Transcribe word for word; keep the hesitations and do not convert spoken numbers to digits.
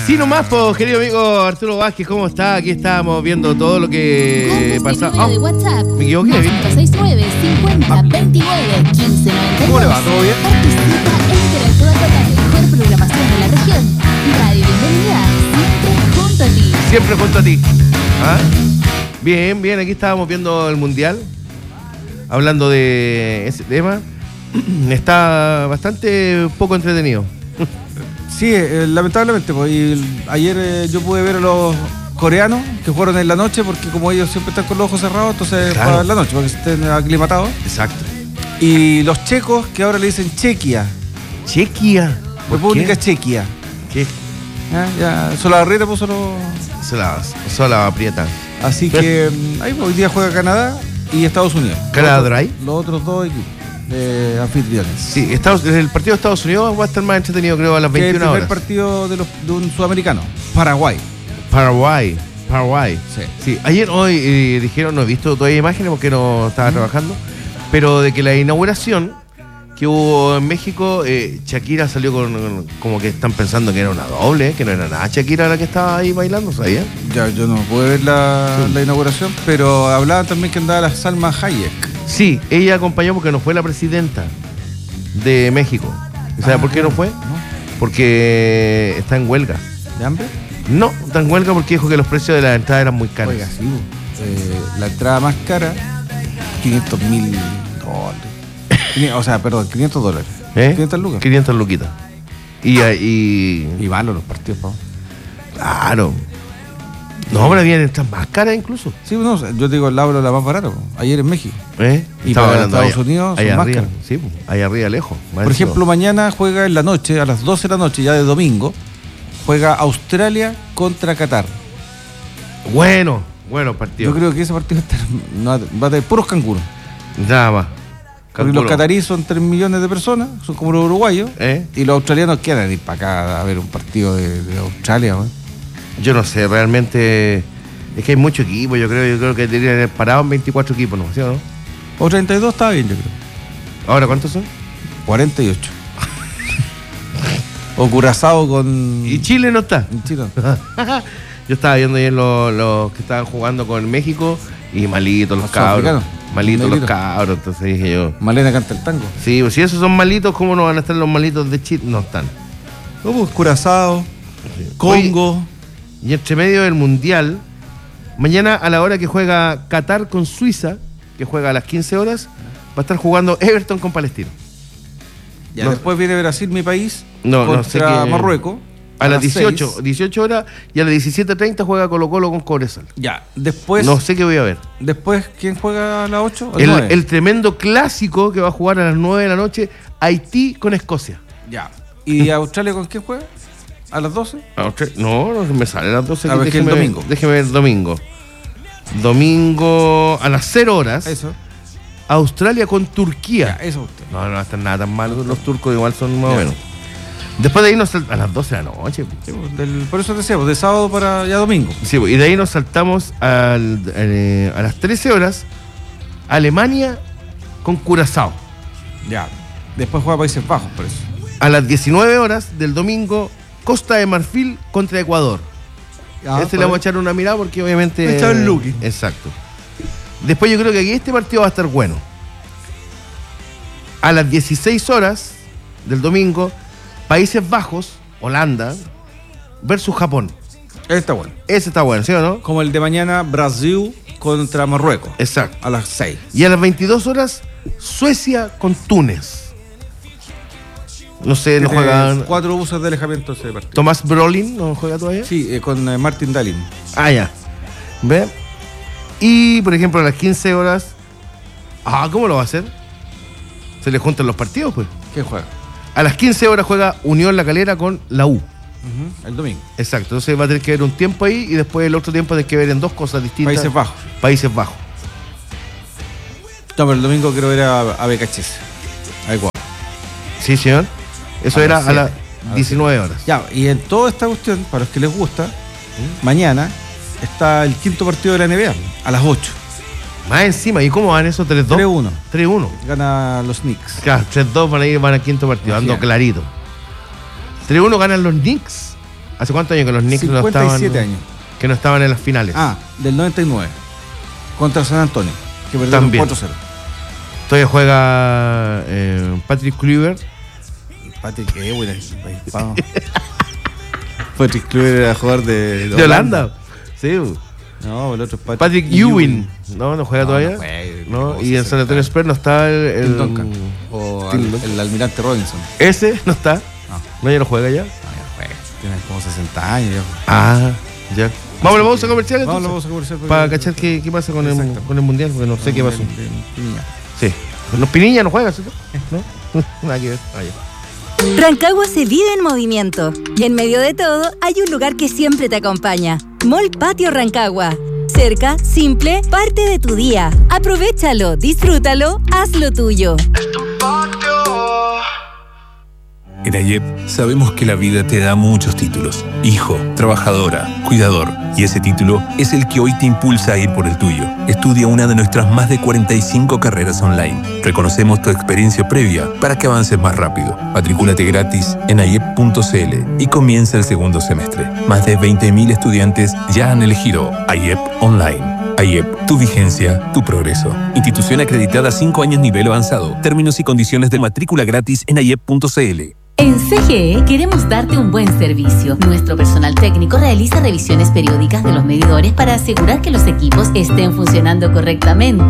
Sí, nomás, pues, querido amigo Arturo Vázquez, ¿cómo está? Aquí estamos viendo todo lo que pasa. Oh, de WhatsApp. Me equivoqué, ¿viste? cinco seis nueve, cincuenta, veintinueve, quince noventa y dos. ¿Cómo le va? ¿Todo bien? Participa e interactúa con la mejor programación de la región. Radio Bienvenida, siempre junto a ti. Siempre junto a ti. ¿Ah? Bien, bien, aquí estábamos viendo el Mundial. Hablando de ese tema. Está bastante poco entretenido. Sí, eh, lamentablemente, pues, y el- ayer eh, yo pude ver a los coreanos que jugaron en la noche, porque como ellos siempre están con los ojos cerrados, entonces Claro. juegan en la noche para que estén aclimatados. Exacto. Y los checos, que ahora le dicen Chequia, Chequia. ¿Por República qué? Chequia. ¿Qué? Ya, ya, Solabarrieta puso los... Se la, se la aprieta. Así que mm, ahí hoy día juega Canadá y Estados Unidos. ¿Canadá Los otros- Dry? Los otros dos equipos de anfitriones. Sí, Estados, el partido de Estados Unidos va a estar más entretenido, creo, a las Que es el veintiuna primer horas. partido de, los, de un sudamericano, Paraguay. Paraguay. Paraguay. Sí. Sí, ayer hoy eh, dijeron, no he visto todavía imágenes porque no estaba trabajando, pero de que la inauguración que hubo en México, eh, Shakira salió con, como que están pensando que era una doble, eh, que no era nada Shakira la que estaba ahí bailando, ¿sabías? Ya, yo no pude ver la, Sí. la inauguración, pero hablaban también que andaba la Salma Hayek. Sí, ella acompañó porque no fue la presidenta de México. ¿Y sabe Ah, por qué no fue? ¿No? Porque está en huelga. ¿De hambre? No, está en huelga porque dijo que los precios de la entrada eran muy caros. Oiga, sí. eh, la entrada más cara, quinientos mil dólares. Quini- O sea, perdón, quinientos dólares. ¿Eh? quinientas lucas. quinientas luquitas. Y, y Y malos los partidos, Pau. claro. No, pero habían entradas más caras incluso. Sí, no, yo te digo, el lado la más barato, po, ayer en México. ¿Eh? Y Estaba para hablando Estados Unidos son allá más arriba. caras. Sí, pues, allá arriba lejos. más Por encima. ejemplo, mañana juega en la noche, a las doce de la noche, ya de domingo, juega Australia contra Qatar. Bueno, bueno partido. Yo creo que ese partido va a estar- no, va a tener puros canguros. Nada más. Porque Calculo. los cataríes son tres millones de personas, son como los uruguayos, ¿Eh? y los australianos quieren ir para acá a ver un partido de, de Australia, ¿no? Yo no sé, realmente. Es que hay mucho equipo, yo creo, yo creo que deberían haber parado en veinticuatro equipos, ¿no? ¿Sí o no? O treinta y dos estaba bien, yo creo. ¿Ahora cuántos son? cuarenta y ocho. O Curazao con... Y Chile no está. en Chile. Yo estaba viendo ayer los, los que estaban jugando con México y malitos los Los cabros. sudafricanos. Malitos los Negritos. cabros, entonces dije yo. Malena canta el tango. Sí, pues si esos son malitos, ¿cómo no van a estar los malitos de Chile? No están. No, pues Curazao, Congo. Y entre medio del Mundial, mañana a la hora que juega Qatar con Suiza, que juega a las quince horas, va a estar jugando Everton con Palestino. Ya, no. después viene Brasil, mi país, No, no contra sé qué- Marruecos. A, las dieciocho, seis. dieciocho horas y a las diecisiete treinta juega Colo Colo con Cobresal. Ya, después, No sé qué voy a ver. después ¿quién juega a las ocho? El, el tremendo clásico que va a jugar a las nueve de la noche, Haití con Escocia. Ya. ¿Y Australia con quién juega? ¿A las doce? Ah, usted- No, no me sale a las doce. A ver, que el déjeme- domingo. Déjeme ver domingo. Domingo a las cero horas, Eso. Australia con Ya, Turquía. eso usted. No, no va a estar nada tan mal. Los turcos igual son más o Ya. menos. Después de ahí nos sal- a las doce de la noche. Sí, pues, del- por eso decíamos, de sábado para ya domingo. Sí, y de ahí nos saltamos al- eh, a las trece horas, Alemania con Curazao. Ya. Después juega Países Bajos, por eso. A las diecinueve horas del domingo, Costa de Marfil contra Ecuador. este le vamos a echar una mirada porque obviamente... Le echar el looking. Exacto. Después yo creo que aquí este partido va a estar bueno. A las dieciséis horas del domingo, Países Bajos, Holanda, versus Japón. Está bueno. Ese está bueno, ¿sí o no? Como el de mañana, Brasil contra Marruecos. Exacto. A las seis. Y a las veintidós horas, Suecia con Túnez. No sé, no Tiene juegan... cuatro buses de alejamiento ese partido. Tomás Brolin, ¿no juega todavía? Sí, eh, con eh, Martin Dalin. Ah, ya. ¿Ve? Y, por ejemplo, a las quince horas... Ah, ¿cómo lo va a hacer? Se le juntan los partidos, pues. ¿Quién juega? A las quince horas juega Unión La Calera con la U. Ujú, el domingo. Exacto. Entonces va a tener que ver un tiempo ahí y después el otro tiempo hay que ver en dos cosas distintas. Países Bajos. Países Bajos. No, pero el domingo quiero ver a, a Becachese. A Ecuador. Sí, señor. Eso A era las a las siete. A las diecinueve horas. Ya, y en toda esta cuestión, para los que les gusta, mañana está el quinto partido de la N B A, a las ocho. Más encima, ¿y cómo van esos tres dos? tres uno. tres uno. Gana los Knicks. Claro, tres dos van a ir, van al quinto partido, ando Imagínate. clarito. tres uno ganan los Knicks ¿Hace cuántos años que los Knicks no cincuenta y estaban? siete años. Que no estaban en las finales. Ah, del noventa y nueve. Contra San Antonio. Que perdieron También. cuatro cero. Todavía juega eh, Patrick Kluivert. Patrick, qué buena. Patrick Kluivert era jugador de, De Holanda. Sí. No, el otro es Patrick, Patrick Ewing. No, no juega No, todavía. no juega. No, No, y en se San Antonio senta. Spurs no está el, Tim el- Duncan. O Tim al- Duncan. el almirante Robinson. Ese no está. No. No, ya no juega ya. No, ya juega. Tiene como sesenta años. Ya. Ah, ya. Vamos a la pausa comercial Vamos a la entonces. pausa comercial. porque- Para cachar qué, qué pasa con el, Exacto. con el mundial, porque no sé qué pasó. De- de- de- Sí. Los Piniña no juegan, ¿sí? ¿No? Nada que ver. Ah, ya. Rancagua se vive en movimiento y en medio de todo hay un lugar que siempre te acompaña. Mall Patio Rancagua. Cerca, simple, parte de tu día. Aprovechalo, disfrútalo, hazlo tuyo. En AYEP sabemos que la vida te da muchos títulos. Hijo, trabajadora, cuidador. Y ese título es el que hoy te impulsa a ir por el tuyo. Estudia una de nuestras más de cuarenta y cinco carreras online. Reconocemos tu experiencia previa para que avances más rápido. Matricúlate gratis en ayep punto c l y comienza el segundo semestre. Más de veinte mil estudiantes ya han elegido AYEP Online. AYEP, tu vigencia, tu progreso. Institución acreditada cinco años nivel avanzado. Términos y condiciones de matrícula gratis en ayep punto c l. En C G E queremos darte un buen servicio. Nuestro personal técnico realiza revisiones periódicas de los medidores para asegurar que los equipos estén funcionando correctamente